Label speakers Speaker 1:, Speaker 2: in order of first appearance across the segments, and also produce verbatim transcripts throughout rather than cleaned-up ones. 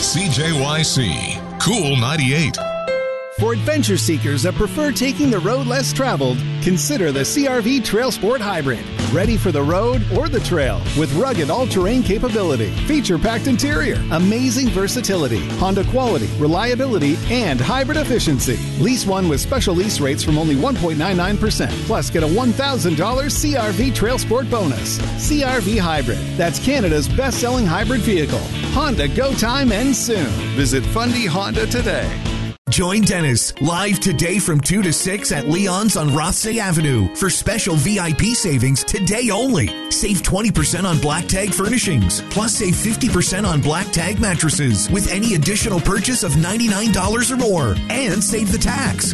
Speaker 1: C J Y C. Cool ninety-eight.
Speaker 2: For adventure seekers that prefer taking the road less traveled, consider the C R V Trail Sport Hybrid. Ready for the road or the trail with rugged all-terrain capability, feature-packed interior, amazing versatility, Honda quality, reliability, and hybrid efficiency. Lease one with special lease rates from only one point nine nine percent. Plus, get a one thousand dollars C R V Trail Sport bonus. C R V Hybrid. That's Canada's best-selling hybrid vehicle. Honda Go Time ends soon. Visit Fundy Honda today.
Speaker 3: Join Dennis live today from two to six at Leon's on Rothsay Avenue for special V I P savings today only. Save twenty percent on Black Tag furnishings, plus save fifty percent on Black Tag mattresses with any additional purchase of ninety-nine dollars or more, and save the tax.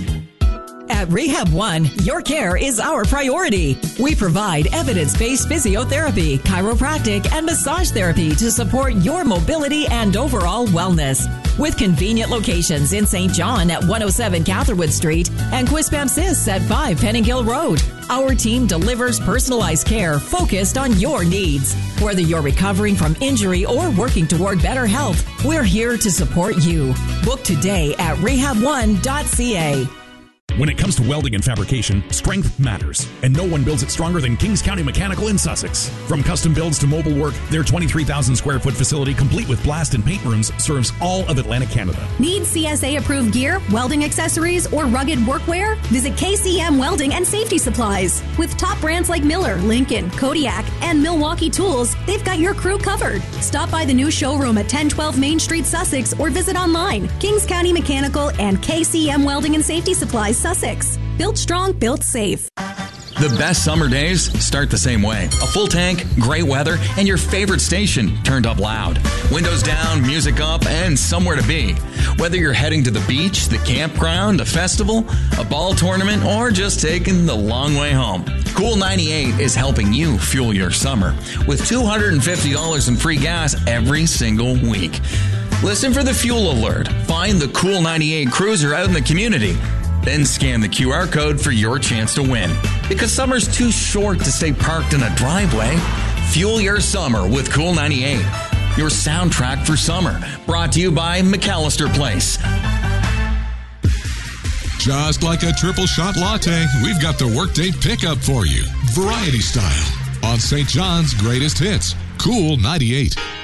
Speaker 4: At Rehab One, your care is our priority. We provide evidence-based physiotherapy, chiropractic, and massage therapy to support your mobility and overall wellness. With convenient locations in Saint John at one oh seven Catherwood Street and Quispamsis at five Penninghill Road, our team delivers personalized care focused on your needs. Whether you're recovering from injury or working toward better health, we're here to support you. Book today at rehab one dot c a.
Speaker 5: When it comes to welding and fabrication, strength matters, and no one builds it stronger than Kings County Mechanical in Sussex. From custom builds to mobile work, their twenty-three thousand square foot facility, complete with blast and paint rooms, serves all of Atlantic Canada.
Speaker 6: Need C S A-approved gear, welding accessories, or rugged workwear? Visit K C M Welding and Safety Supplies. With top brands like Miller, Lincoln, Kodiak, and Milwaukee Tools, they've got your crew covered. Stop by the new showroom at ten twelve Main Street, Sussex, or visit online. Kings County Mechanical and K C M Welding and Safety Supplies, Sussex. Built strong, built safe.
Speaker 7: The best summer days start the same way. A full tank, great weather, and your favorite station turned up loud. Windows down, music up, and somewhere to be. Whether you're heading to the beach, the campground, a festival, a ball tournament, or just taking the long way home, Cool ninety-eight is helping you fuel your summer with two hundred fifty dollars in free gas every single week. Listen for the fuel alert. Find the Cool ninety-eight cruiser out in the community. Then scan the Q R code for your chance to win. Because summer's too short to stay parked in a driveway. Fuel your summer with Cool ninety-eight. Your soundtrack for summer. Brought to you by McAllister Place.
Speaker 1: Just like a triple shot latte, we've got the workday pickup for you. Variety style. On Saint John's Greatest Hits. Cool ninety-eight.